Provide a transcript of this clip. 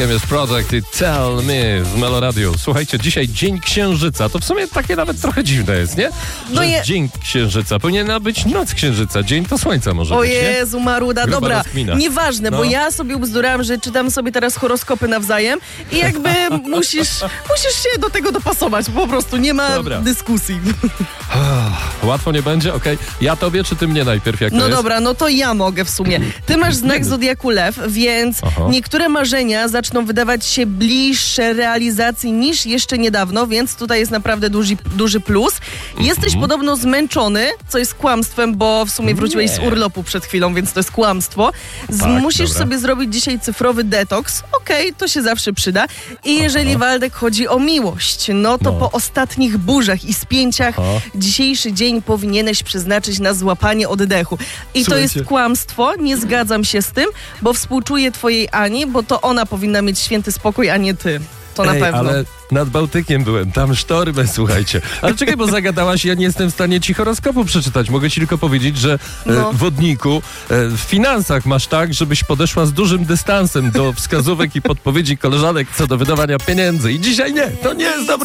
Jest Project i Tell Me w Meloradiu. Słuchajcie, dzisiaj Dzień Księżyca. To w sumie takie nawet trochę dziwne jest, nie? Że Dzień Księżyca. Powinna być Noc Księżyca. Dzień to Słońca może być, nie? O Jezu, Maruda. Gruba Dobra, rozkmina. nieważne, bo ja sobie ubzdurałam, że czytam sobie teraz horoskopy nawzajem i jakby musisz się do tego dopasować. Po prostu nie ma dyskusji. Łatwo nie będzie? Okej. Ja tobie, czy ty mnie najpierw? Jak to No jest? dobra, no to ja mogę w sumie. Ty masz znak Zodiaku Lew, więc niektóre marzenia zaczną wydawać się bliższe realizacji niż jeszcze niedawno, więc tutaj jest naprawdę duży plus. Jesteś podobno zmęczony, co jest kłamstwem, bo w sumie wróciłeś z urlopu przed chwilą, więc to jest kłamstwo. Musisz sobie zrobić dzisiaj cyfrowy detoks. Okej, to się zawsze przyda. I jeżeli, Waldek, chodzi o miłość, no to po ostatnich burzach i spięciach dzisiejszy dzień powinieneś przeznaczyć na złapanie oddechu. I to jest kłamstwo, nie zgadzam się z tym, bo współczuję twojej Ani, bo to ona powinna mieć święty spokój, a nie ty. To na pewno. Ale nad Bałtykiem byłem, tam sztormy, słuchajcie. Ale czekaj, bo zagadałaś, ja nie jestem w stanie ci horoskopu przeczytać. Mogę ci tylko powiedzieć, że wodniku, w finansach masz tak, żebyś podeszła z dużym dystansem do wskazówek i podpowiedzi koleżanek co do wydawania pieniędzy. I dzisiaj nie, to nie jest dobre.